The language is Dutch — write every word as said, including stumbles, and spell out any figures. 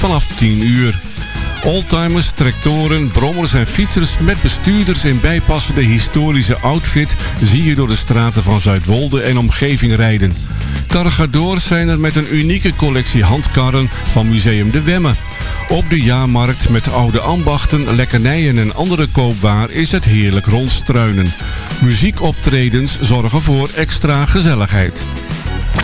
vanaf tien uur. Oldtimers, tractoren, brommers en fietsers met bestuurders in bijpassende historische outfit zie je door de straten van Zuidwolde en omgeving rijden. Cargadoors zijn er met een unieke collectie handkarren van Museum de Wemme. Op de jaarmarkt met oude ambachten, lekkernijen en andere koopwaar is het heerlijk rondstruinen. Muziekoptredens zorgen voor extra gezelligheid.